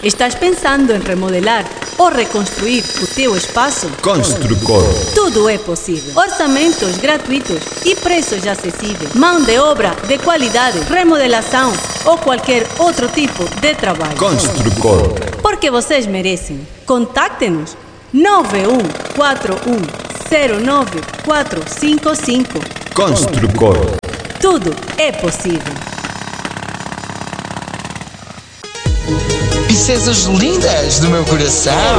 Estás pensando em remodelar ou reconstruir o teu espaço? Construcor. Tudo é possível. Orçamentos gratuitos e preços acessíveis. Mão de obra de qualidade, remodelação ou qualquer outro tipo de trabalho. Construcor. Porque vocês merecem. Contacte-nos 9141094455. Construcor. Tudo é possível. Princesas lindas do meu coração.